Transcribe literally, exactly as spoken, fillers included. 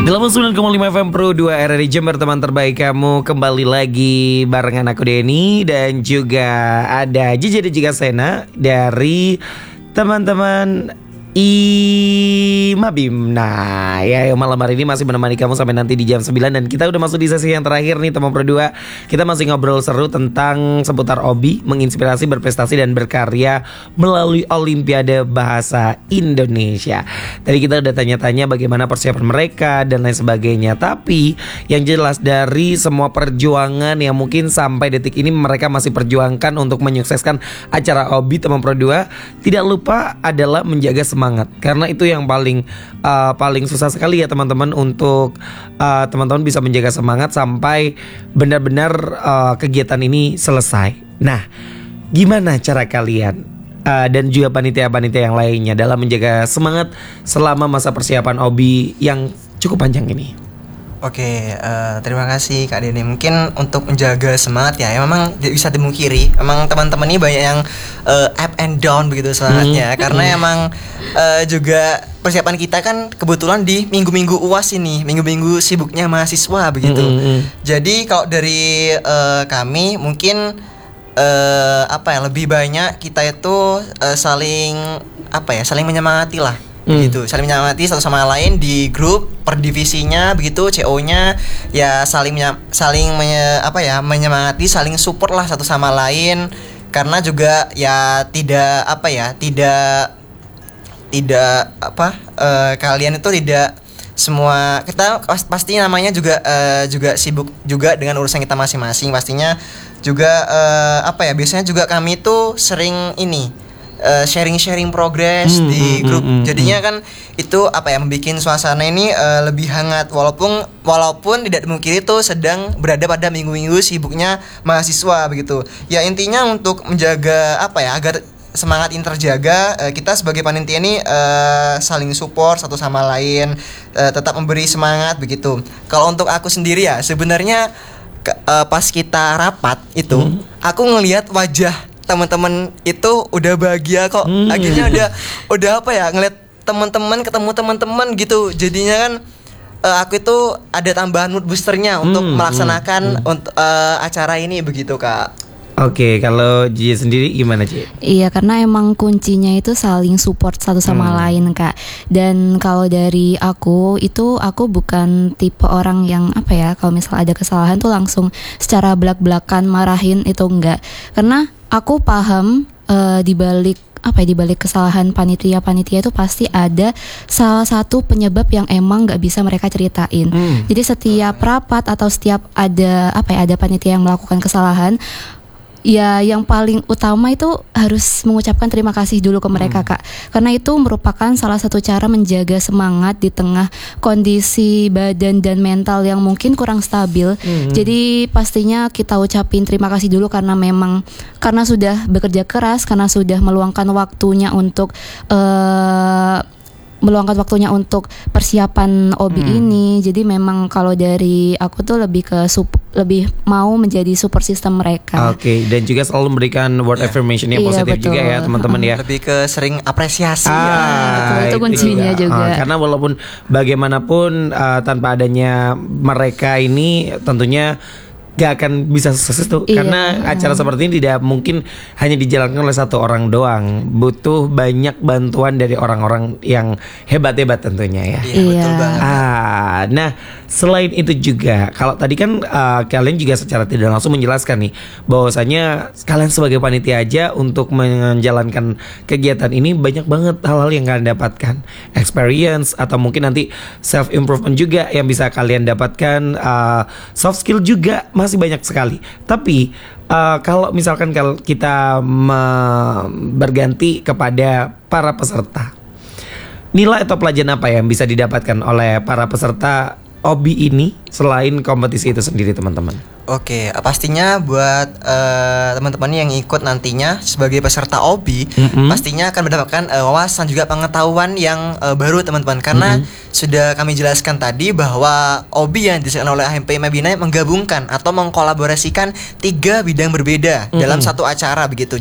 delapan puluh sembilan koma lima F M Pro dua R R I Jember, teman terbaik kamu. Kembali lagi barengan aku Denny. Dan juga ada Jiji dan juga Sena dari teman-teman Imabim. Nah ya, malam hari ini masih menemani kamu sampai nanti di jam sembilan. Dan kita udah masuk di sesi yang terakhir nih teman berdua. Kita masih ngobrol seru tentang seputar hobi, menginspirasi, berprestasi, dan berkarya melalui Olimpiade Bahasa Indonesia. Tadi kita udah tanya-tanya bagaimana persiapan mereka dan lain sebagainya. Tapi yang jelas dari semua perjuangan yang mungkin sampai detik ini mereka masih perjuangkan untuk menyukseskan acara hobi teman berdua, tidak lupa adalah menjaga semangat. Karena itu yang paling uh, paling susah sekali ya teman-teman, untuk uh, teman-teman bisa menjaga semangat sampai benar-benar uh, kegiatan ini selesai. Nah, gimana cara kalian uh, dan juga panitia-panitia yang lainnya dalam menjaga semangat selama masa persiapan hobi yang cukup panjang ini? Oke, uh, terima kasih Kak Denny. Mungkin untuk menjaga semangat ya, ya memang tidak bisa dimungkiri. Memang teman-teman ini banyak yang uh, up and down begitu semangatnya. Hmm. Karena emang uh, juga persiapan kita kan kebetulan di minggu-minggu U A S ini, minggu-minggu sibuknya mahasiswa begitu. Hmm, hmm. Jadi kalau dari uh, kami mungkin uh, apa ya, lebih banyak kita itu uh, saling apa ya, saling menyemangati lah. Begitu, saling menyemangati satu sama lain di grup per divisinya begitu, C O-nya ya saling menye- saling menye- apa ya menyemangati, saling support lah satu sama lain. Karena juga ya tidak apa ya tidak tidak apa uh, kalian itu tidak semua, kita pasti namanya juga uh, juga sibuk juga dengan urusan kita masing-masing pastinya. Juga uh, apa ya biasanya juga kami itu sering ini Uh, sharing-sharing progress hmm, di grup. Hmm, hmm, jadinya kan itu apa ya, membuat suasana ini uh, lebih hangat walaupun walaupun tidak dimungkiri itu sedang berada pada minggu-minggu sibuknya mahasiswa begitu. Ya intinya untuk menjaga apa ya, agar semangat ini terjaga, uh, kita sebagai panitia ini uh, saling support satu sama lain, uh, tetap memberi semangat begitu. Kalau untuk aku sendiri ya sebenarnya ke, uh, pas kita rapat itu hmm. aku ngelihat wajah teman-teman itu udah bahagia kok. Hmm. Akhirnya udah udah apa ya, ngeliat teman-teman, ketemu teman-teman gitu. Jadinya kan uh, aku itu ada tambahan mood boosternya untuk hmm, melaksanakan hmm, hmm. untuk uh, acara ini begitu Kak. Oke, kalau Ji sendiri gimana Ji? Iya, karena emang kuncinya itu saling support satu sama hmm. lain Kak. Dan kalau dari aku itu, aku bukan tipe orang yang apa ya, kalau misal ada kesalahan tuh langsung secara belak-belakan marahin, itu enggak. Karena aku paham uh, di balik apa ya, di balik kesalahan panitia-panitia itu pasti ada salah satu penyebab yang emang nggak bisa mereka ceritain. Hmm. Jadi setiap rapat atau setiap ada apa ya, ada panitia yang melakukan kesalahan, ya yang paling utama itu harus mengucapkan terima kasih dulu ke mereka hmm. Kak. Karena itu merupakan salah satu cara menjaga semangat di tengah kondisi badan dan mental yang mungkin kurang stabil. hmm. Jadi pastinya kita ucapin terima kasih dulu, karena memang karena sudah bekerja keras, karena sudah meluangkan waktunya untuk uh, meluangkan waktunya untuk persiapan hobi hmm. ini. Jadi memang kalau dari aku tuh lebih ke sup, lebih mau menjadi support system mereka. Oke, okay. Dan juga selalu memberikan word yeah. affirmation yang positif yeah, juga ya teman-teman ya. Lebih ke sering apresiasi. Ah, ya, itu kuncinya juga. juga. Uh, karena walaupun bagaimanapun uh, tanpa adanya mereka ini tentunya gak akan bisa sukses tuh. Iya. Karena acara seperti ini tidak mungkin hanya dijalankan oleh satu orang doang. Butuh banyak bantuan dari orang-orang yang hebat-hebat tentunya ya. Iya, iya. Betul banget. Ah, nah selain itu juga, kalau tadi kan uh, kalian juga secara tidak langsung menjelaskan nih bahwasanya kalian sebagai panitia aja untuk menjalankan kegiatan ini banyak banget hal-hal yang kalian dapatkan, experience atau mungkin nanti self improvement juga yang bisa kalian dapatkan, uh, soft skill juga masih banyak sekali. Tapi uh, kalau misalkan kalau kita me- berganti kepada para peserta, nilai atau pelajaran apa yang bisa didapatkan oleh para peserta hobi ini selain kompetisi itu sendiri teman-teman? Oke, pastinya buat uh, teman-teman yang ikut nantinya sebagai peserta hobi, mm-hmm. pastinya akan mendapatkan uh, wawasan juga pengetahuan yang uh, baru teman-teman. Karena mm-hmm. sudah kami jelaskan tadi bahwa hobi yang disediakan oleh H M P Imabina menggabungkan atau mengkolaborasikan tiga bidang berbeda mm-hmm. dalam satu acara begitu.